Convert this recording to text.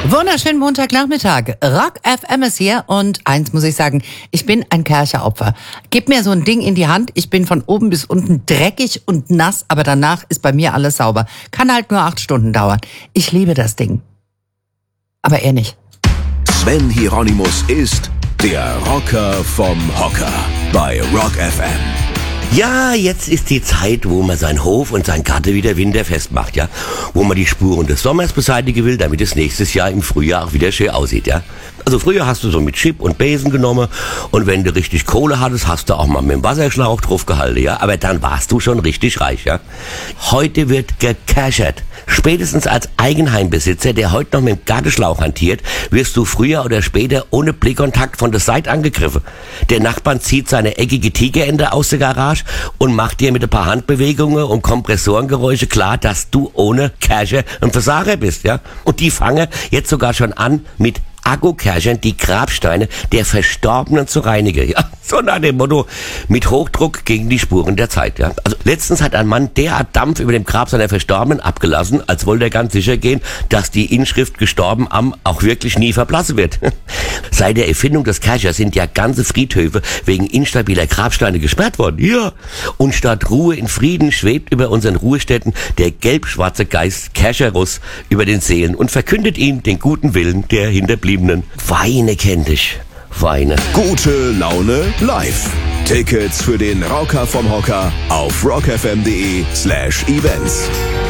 Wunderschönen Montagnachmittag. Rock FM ist hier und eins muss ich sagen, ich bin ein Kercher-Opfer. Gib mir so ein Ding in die Hand, ich bin von oben bis unten dreckig und nass, aber danach ist bei mir alles sauber. Kann halt nur 8 Stunden dauern. Ich liebe das Ding. Aber er nicht. Sven Hieronymus ist der Rocker vom Hocker bei Rock FM. Ja, jetzt ist die Zeit, wo man seinen Hof und sein Garten wieder winterfest macht, ja. Wo man die Spuren des Sommers beseitigen will, damit es nächstes Jahr im Frühjahr auch wieder schön aussieht, ja. Also früher hast du so mit Chip und Besen genommen und wenn du richtig Kohle hattest, hast du auch mal mit dem Wasserschlauch drauf gehalten, ja. Aber dann warst du schon richtig reich, ja. Heute wird gecashert. Spätestens als Eigenheimbesitzer, der heute noch mit dem Gartenschlauch hantiert, wirst du früher oder später ohne Blickkontakt von der Seite angegriffen. Der Nachbarn zieht seine eckige Tigerente aus der Garage und macht dir mit ein paar Handbewegungen und Kompressorengeräusche klar, dass du ohne Cash ein Versager bist, ja. Und die fangen jetzt sogar schon an mit Akkukerchern die Grabsteine der Verstorbenen zu reinigen. Ja, so nach dem Motto, mit Hochdruck gegen die Spuren der Zeit. Ja. Also letztens hat ein Mann derart Dampf über dem Grab seiner Verstorbenen abgelassen, als wollte er ganz sicher gehen, dass die Inschrift gestorben am auch wirklich nie verblassen wird. Seit der Erfindung des Kerchers sind ja ganze Friedhöfe wegen instabiler Grabsteine gesperrt worden. Ja. Und statt Ruhe in Frieden schwebt über unseren Ruhestätten der gelb-schwarze Geist Kercherus über den Seelen und verkündet ihnen den guten Willen der Hinterbliebenen. Weine kennt dich. Weine. Gute Laune live. Tickets für den Rocker vom Hocker auf rockfm.de/events.